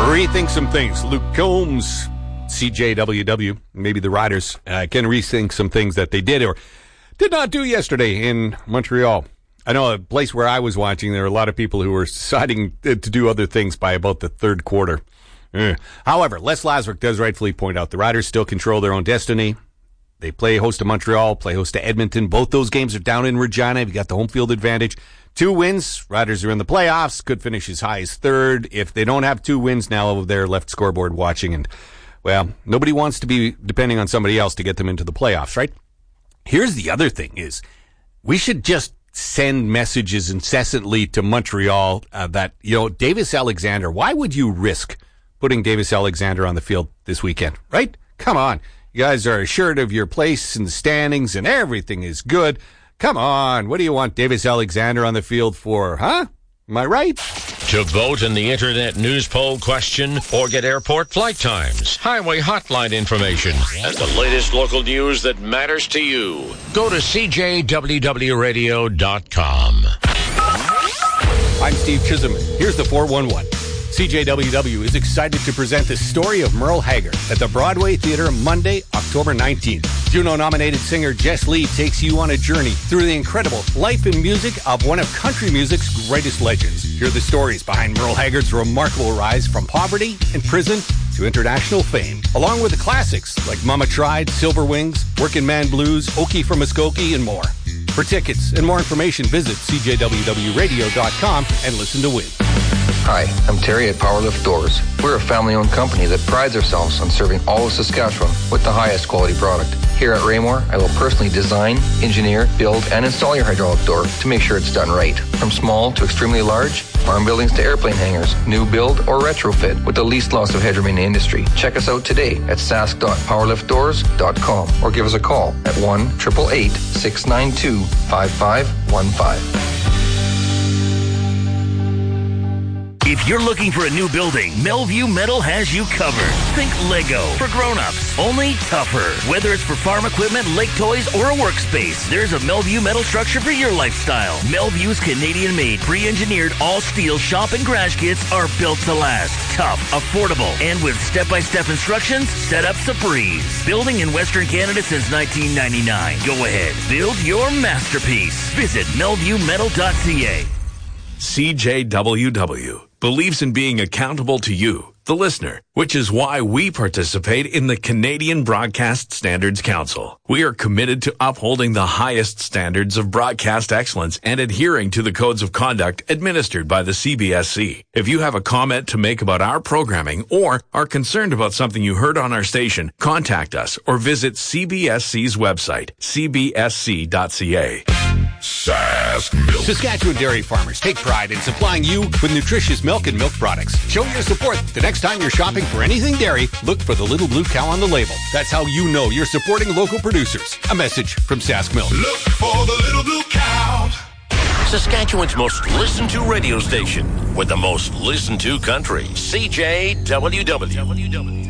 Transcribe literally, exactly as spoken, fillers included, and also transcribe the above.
Rethink some things. Luke Combs, C J W W. Maybe the Riders uh, can rethink some things that they did or did not do yesterday in Montreal. I know a place where I was watching, there were a lot of people who were deciding to do other things by about the third quarter. Uh. However, Les Lasrick does rightfully point out the Riders still control their own destiny. They play host to Montreal, play host to Edmonton. Both those games are down in Regina. You've got the home field advantage. Two wins. Riders are in the playoffs. Could finish as high as third. If they don't have two wins now, they're left scoreboard watching. And, well, nobody wants to be depending on somebody else to get them into the playoffs, right? Here's the other thing is we should just send messages incessantly to Montreal uh, that, you know, Davis Alexander, why would you risk putting Davis Alexander on the field this weekend, right? Come on. You guys are assured of your place in the standings and everything is good. Come on. What do you want Davis Alexander on the field for, huh? Am I right? To vote in the Internet News Poll question or get airport flight times, highway hotline information, and the latest local news that matters to you, go to C J W W radio dot com. I'm Steve Chisholm. Here's the four one one. C J W W is excited to present the story of Merle Haggard at the Broadway Theater Monday, October nineteenth. Juno-nominated singer Jess Lee takes you on a journey through the incredible life and music of one of country music's greatest legends. Hear the stories behind Merle Haggard's remarkable rise from poverty and prison to international fame, along with the classics like Mama Tried, Silver Wings, Working Man Blues, Okie from Muskogee, and more. For tickets and more information, visit C J W W radio dot com and listen to win. Hi, I'm Terry at Powerlift Doors. We're a family-owned company that prides ourselves on serving all of Saskatchewan with the highest quality product. Here at Raymore, I will personally design, engineer, build, and install your hydraulic door to make sure it's done right. From small to extremely large, farm buildings to airplane hangars, new build or retrofit with the least loss of headroom in the industry. Check us out today at sask dot powerlift doors dot com or give us a call at one eight eight eight, six nine two, five five one five. If you're looking for a new building, Melview Metal has you covered. Think Lego for grown-ups, only tougher. Whether it's for farm equipment, lake toys, or a workspace, there's a Melview Metal structure for your lifestyle. Melview's Canadian-made, pre-engineered, all-steel shop and garage kits are built to last. Tough, affordable, and with step-by-step instructions, setup's a breeze. Building in Western Canada since nineteen ninety-nine. Go ahead, build your masterpiece. Visit melview metal dot c a. C J W W believes in being accountable to you, the listener, which is why we participate in the Canadian Broadcast Standards Council. We are committed to upholding the highest standards of broadcast excellence and adhering to the codes of conduct administered by the C B S C. If you have a comment to make about our programming or are concerned about something you heard on our station, contact us or visit C B S C's website, c b s c dot c a. Sask Milk. Saskatchewan dairy farmers take pride in supplying you with nutritious milk and milk products. Show your support. The next time you're shopping for anything dairy, look for the little blue cow on the label. That's how you know you're supporting local producers. A message from Sask Milk. Look for the little blue cow. Saskatchewan's most listened to radio station with the most listened to country. C J W W.